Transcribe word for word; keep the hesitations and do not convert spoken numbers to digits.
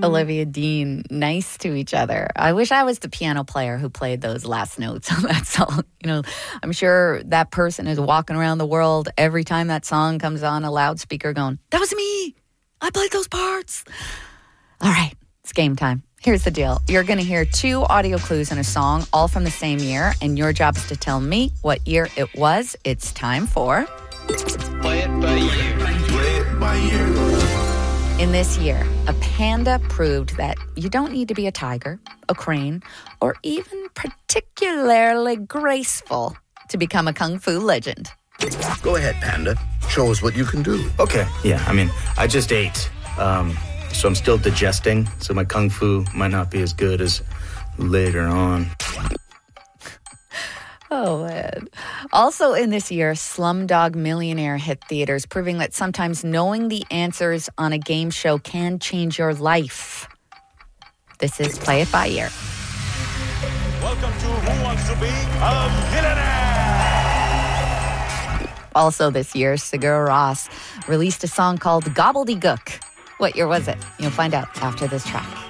Olivia Dean, nice to each other. I wish I was the piano player who played those last notes on that song. You know, I'm sure that person is walking around the world every time that song comes on a loudspeaker going, that was me. I played those parts. All right, it's game time. Here's the deal. You're going to hear two audio clues in a song, all from the same year, and your job is to tell me what year it was. It's time for... Play it by ear. Play it by ear. In this year, a panda proved that you don't need to be a tiger, a crane, or even particularly graceful to become a kung fu legend. Go ahead, Panda. Show us what you can do. Okay, yeah, I mean, I just ate, um, so I'm still digesting, so my kung fu might not be as good as later on. Oh, man. Also in this year, Slumdog Millionaire hit theaters, proving that sometimes knowing the answers on a game show can change your life. This is Play It By Ear. Welcome to Who Wants to Be a Millionaire? Also this year, Sigur Rós released a song called Gobbledygook. What year was it? You'll find out after this track.